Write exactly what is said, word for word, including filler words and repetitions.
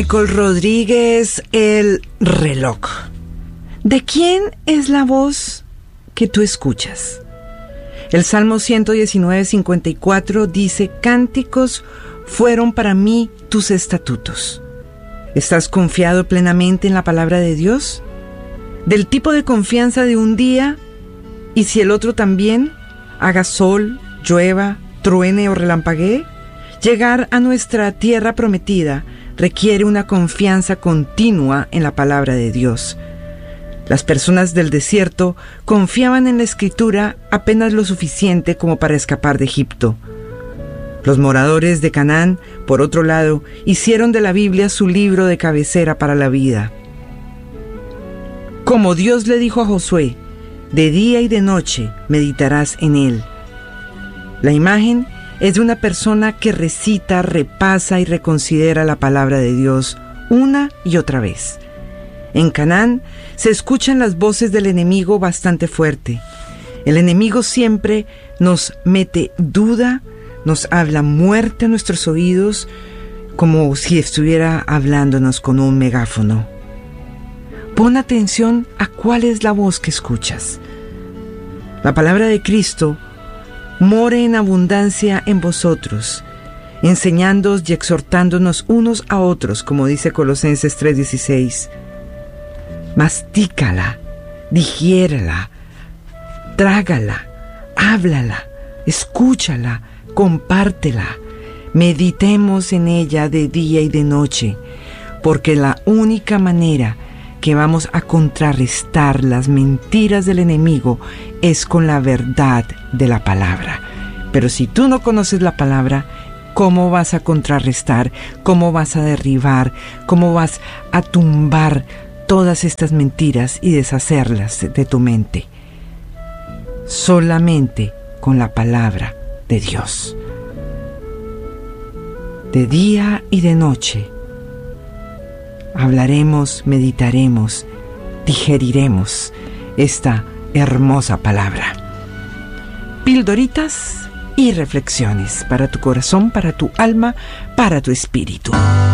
Michael Rodríguez, El reloj. ¿De quién es la voz que tú escuchas? El Salmo ciento diecinueve, cincuenta y cuatro dice: cánticos fueron para mí tus estatutos. ¿Estás confiado plenamente en la palabra de Dios? Del tipo de confianza de un día, y si el otro también, haga sol, llueva, truene o relampaguee. Llegar a nuestra tierra prometida requiere una confianza continua en la palabra de Dios. Las personas del desierto confiaban en la Escritura apenas lo suficiente como para escapar de Egipto. Los moradores de Canaán, por otro lado, hicieron de la Biblia su libro de cabecera para la vida. Como Dios le dijo a Josué, de día y de noche meditarás en él. La imagen es de una persona que recita, repasa y reconsidera la palabra de Dios una y otra vez. En Canaán se escuchan las voces del enemigo bastante fuerte. El enemigo siempre nos mete duda, nos habla muerte a nuestros oídos, como si estuviera hablándonos con un megáfono. Pon atención a cuál es la voz que escuchas. La palabra de Cristo more en abundancia en vosotros, enseñándoos y exhortándonos unos a otros, como dice Colosenses tres dieciséis. Mastícala, digiérala, trágala, háblala, escúchala, compártela. Meditemos en ella de día y de noche, porque la única manera que vamos a contrarrestar las mentiras del enemigo es con la verdad de la palabra. Pero si tú no conoces la palabra, ¿cómo vas a contrarrestar? ¿Cómo vas a derribar? ¿Cómo vas a tumbar todas estas mentiras y deshacerlas de tu mente? Solamente con la palabra de Dios. De día y de noche hablaremos, meditaremos, digeriremos esta hermosa palabra. Pildoritas y reflexiones para tu corazón, para tu alma, para tu espíritu.